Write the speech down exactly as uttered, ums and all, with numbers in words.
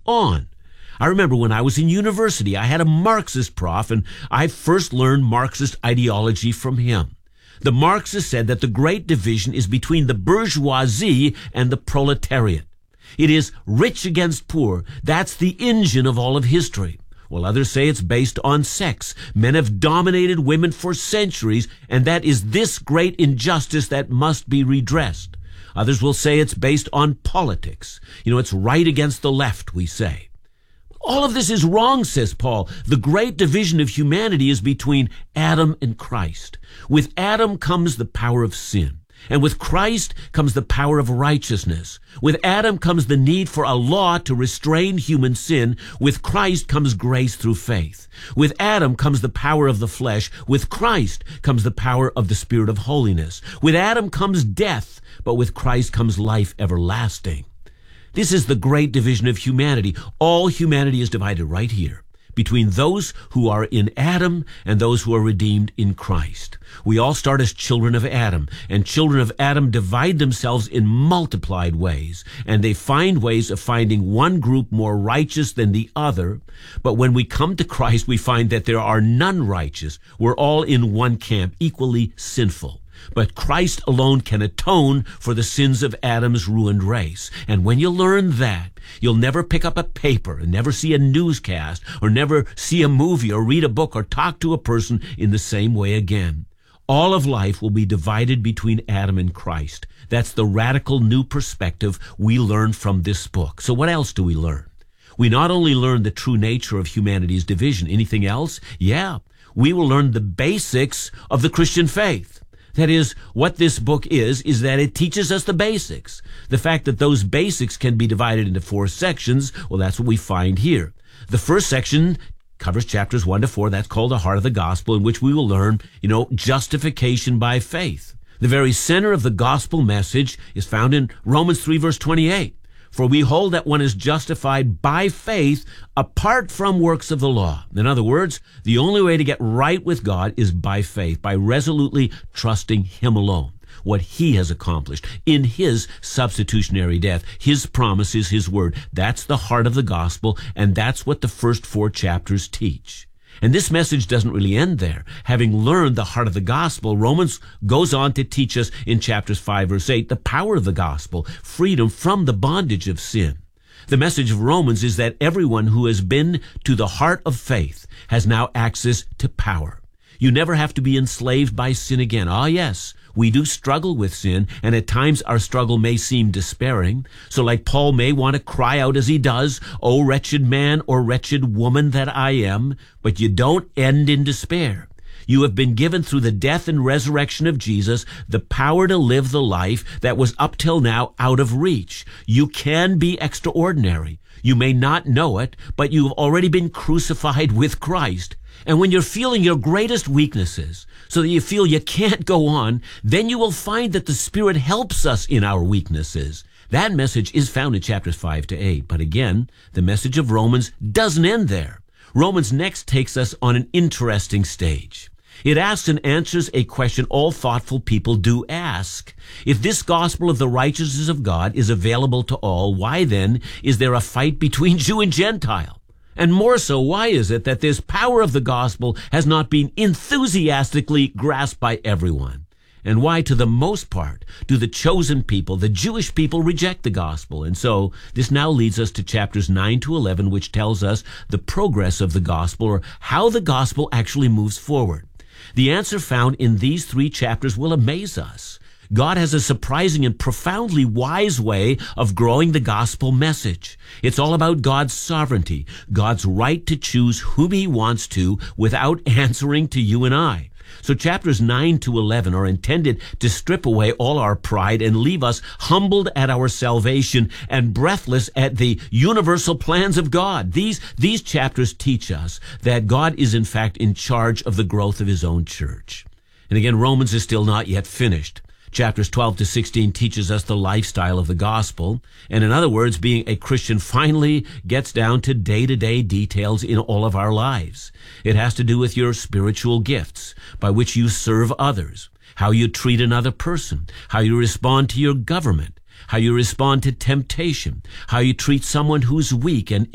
on. I remember when I was in university, I had a Marxist prof, and I first learned Marxist ideology from him. The Marxist said that the great division is between the bourgeoisie and the proletariat. It is rich against poor. That's the engine of all of history. Well, others say it's based on sex. Men have dominated women for centuries, and that is this great injustice that must be redressed. Others will say it's based on politics. You know, it's right against the left, we say. All of this is wrong, says Paul. The great division of humanity is between Adam and Christ. With Adam comes the power of sin, and with Christ comes the power of righteousness. With Adam comes the need for a law to restrain human sin. With Christ comes grace through faith. With Adam comes the power of the flesh. With Christ comes the power of the Spirit of holiness. With Adam comes death, but with Christ comes life everlasting. This is the great division of humanity. All humanity is divided right here between those who are in Adam and those who are redeemed in Christ. We all start as children of Adam, and children of Adam divide themselves in multiplied ways, and they find ways of finding one group more righteous than the other. But when we come to Christ, we find that there are none righteous. We're all in one camp, equally sinful. But Christ alone can atone for the sins of Adam's ruined race. And when you learn that, you'll never pick up a paper and never see a newscast or never see a movie or read a book or talk to a person in the same way again. All of life will be divided between Adam and Christ. That's the radical new perspective we learn from this book. So what else do we learn? We not only learn the true nature of humanity's division. Anything else? Yeah, we will learn the basics of the Christian faith. That is, what this book is, is that it teaches us the basics. The fact that those basics can be divided into four sections, well, that's what we find here. The first section covers chapters one to four. That's called the heart of the gospel, in which we will learn, you know, justification by faith. The very center of the gospel message is found in Romans three, verse twenty-eight. For we hold that one is justified by faith apart from works of the law. In other words, the only way to get right with God is by faith, by resolutely trusting Him alone, what He has accomplished in His substitutionary death. His promises, His word. That's the heart of the gospel, and that's what the first four chapters teach. And this message doesn't really end there. Having learned the heart of the gospel, Romans goes on to teach us in chapters five, verse eight, the power of the gospel, freedom from the bondage of sin. The message of Romans is that everyone who has been to the heart of faith has now access to power. You never have to be enslaved by sin again. Ah, yes, we do struggle with sin, and at times our struggle may seem despairing. So like Paul may want to cry out as he does, "O wretched man or wretched woman that I am," but you don't end in despair. You have been given through the death and resurrection of Jesus the power to live the life that was up till now out of reach. You can be extraordinary. You may not know it, but you've already been crucified with Christ. And when you're feeling your greatest weaknesses, so that you feel you can't go on, then you will find that the Spirit helps us in our weaknesses. That message is found in chapters five to eight. But again, the message of Romans doesn't end there. Romans next takes us on an interesting stage. It asks and answers a question all thoughtful people do ask. If this gospel of the righteousness of God is available to all, why then is there a fight between Jew and Gentile? And more so, why is it that this power of the gospel has not been enthusiastically grasped by everyone? And why, to the most part, do the chosen people, the Jewish people, reject the gospel? And so this now leads us to chapters nine to eleven, which tells us the progress of the gospel, or how the gospel actually moves forward. The answer found in these three chapters will amaze us. God has a surprising and profoundly wise way of growing the gospel message. It's all about God's sovereignty, God's right to choose whom He wants to without answering to you and I. So chapters nine to eleven are intended to strip away all our pride and leave us humbled at our salvation and breathless at the universal plans of God. These, these chapters teach us that God is in fact in charge of the growth of His own church. And again, Romans is still not yet finished. Chapters twelve to sixteen teaches us the lifestyle of the gospel. And in other words, being a Christian finally gets down to day-to-day details in all of our lives. It has to do with your spiritual gifts, by which you serve others, how you treat another person, how you respond to your government, how you respond to temptation, how you treat someone who's weak and